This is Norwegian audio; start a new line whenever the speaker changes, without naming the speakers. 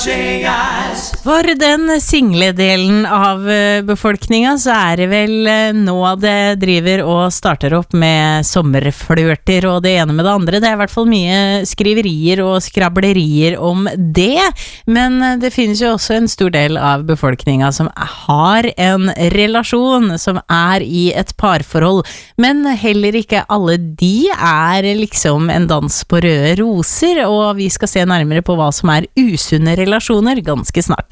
For den single-delen av befolkningen så det vel nå det driver og starter opp med sommerflørter og det ene med det andre. Det I hvert fall mye skriverier og skrablerier om det, men det finnes jo også en stor del av befolkningen som har en relasjon, som I et parforhold, men heller ikke alle de liksom en dans på røde roser, og vi skal se nærmere på hva som usunne relasjoner ganske snart.